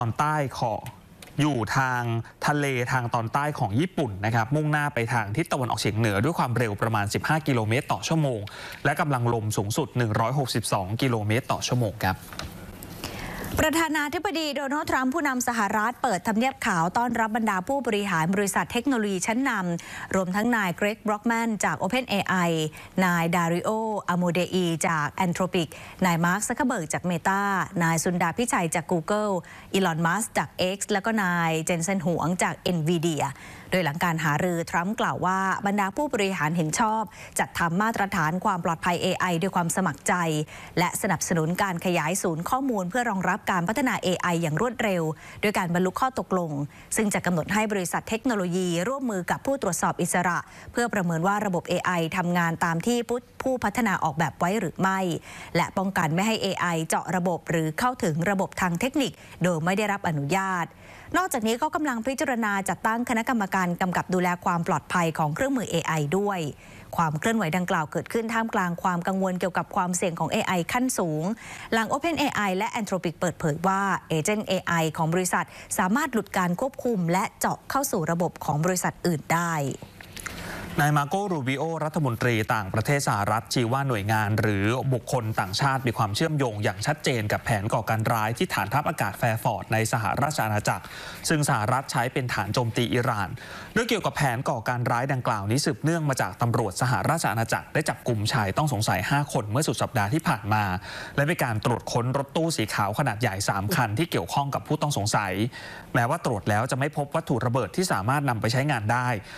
ตอนใต้ของอยู่ทางทะเลทางตอนใต้ของญี่ปุ่นนะครับมุ่งหน้าไปทางทิศตะวันออกเฉียงเหนือด้วยความเร็วประมาณ15กิโลเมตรต่อชั่วโมงและกำลังลมสูงสุด162กิโลเมตรต่อชั่วโมงครับประธานาธิบดีโดนัลด์ทรัมป์ผู้นำสหรัฐเปิดทำเนียบขาวต้อนรับบรรดาผู้บริหารบริษัทเทคโนโลยีชั้นนำรวมทั้งนายเกรก บล็อกแมนจาก OpenAI นายดาริโอ อโมเดอีจาก Anthropic นายมาร์ค ซักเคอร์เบิร์กจาก Meta นายสุนดาพิชัยจาก Google อีลอน มัสก์จาก X และก็นายเจนเซนหวงจาก NVIDIA โดยหลังการหารือทรัมป์กล่าวว่าบรรดาผู้บริหารเห็นชอบจัดทำมาตรฐานความปลอดภัย AI ด้วยความสมัครใจและสนับสนุนการขยายศูนย์ข้อมูลเพื่อรองรับการพัฒนา AI อย่างรวดเร็วโดยการบรรลุข้อตกลงซึ่งจะกำหนดให้บริษัทเทคโนโลยีร่วมมือกับผู้ตรวจสอบอิสระเพื่อประเมินว่าระบบ AI ทำงานตามที่ผู้พัฒนาออกแบบไว้หรือไม่และป้องกันไม่ให้ AI เจาะระบบหรือเข้าถึงระบบทางเทคนิคโดยไม่ได้รับอนุญาตนอกจากนี้ก็กำลังพิจารณาจัดตั้งคณะกรรมการกำกับดูแลความปลอดภัยของเครื่องมือ AI ด้วยความเคลื่อนไหวดังกล่าวเกิดขึ้นท่ามกลางความกังวลเกี่ยวกับความเสี่ยงของ AI ขั้นสูงหลัง OpenAI และ Anthropic เปิดเผยว่าเอเจนต์ AI ของบริษัทสามารถหลุดการควบคุมและเจาะเข้าสู่ระบบของบริษัทอื่นได้นายมาโก รูบิโอรัฐมนตรีต่างประเทศสหรัฐชี้ว่าหน่วยงานหรือบุคคลต่างชาติมีความเชื่อมโยงอย่างชัดเจนกับแผนก่อการร้ายที่ฐานทัพอากาศแฟร์ฟอร์ดในสหราชอาณาจักรซึ่งสหรัฐใช้เป็นฐานโจมตีอิหร่านโดยเกี่ยวกับแผนก่อการร้ายดังกล่าวนี้สืบเนื่องมาจากตำรวจสหราชอาณาจักรได้จับกลุ่มชายต้องสงสัย5คนเมื่อสุดสัปดาห์ที่ผ่านมาและมีการตรวจค้นรถตู้สีขาวขนาดใหญ่3คันที่เกี่ยวข้องกับผู้ต้องสงสัยแม้ว่าตรวจแล้วจะไม่พบวัตถุระเบิดที่สามารถนำไปใช้งานได้